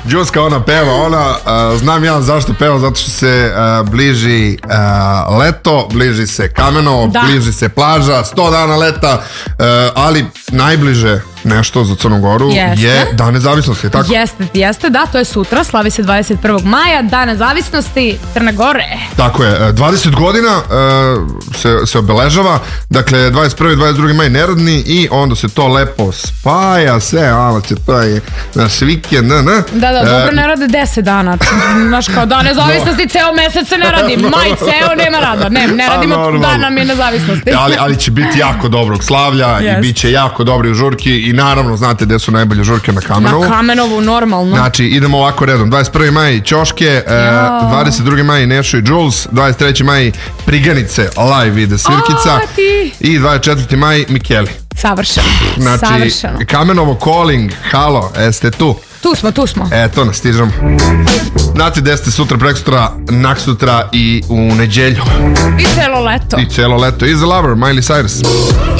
Đuska, ona peva, znam ja zašto peva, zato što se bliži leto, bliži se Kamenovo, bliži se plaža, 100 dana leta, ali najbliže nešto za Crnu Goru je Dan nezavisnosti, tako? Jeste, da, to je sutra, slavi se 21. maja, Dan nezavisnosti Crne Gore. Tako je, 20 godina se obeležava, dakle 21. 22. maj neradni i onda se to lepo spaja, sve, to je naš vikend, Da, dobro ne rade 10 dana, znaš kao Dan nezavisnosti, ceo mesec se ne radi, maj ceo nema rada, ne radimo, dan nam je nezavisnosti. Ali će biti jako dobrog slavlja i bit će jako dobri žurki i naravno znate gde su najbolje žurke na Kamenovu. Na Kamenovu, normalno. Znači idemo ovako redom, 21. maj Ćoške, 22. maj Nešo i Jules, 23. maj Priganice live ide Svirkica i 24. maj Mikeli. Savršeno. Znači Kamenovo calling, halo, jeste tu? Tu smo. Eto nas, stižemo. Znate gde ste sutra, preksutra, naksutra i u neđelju. I celo leto. Is the Lover, Miley Cyrus.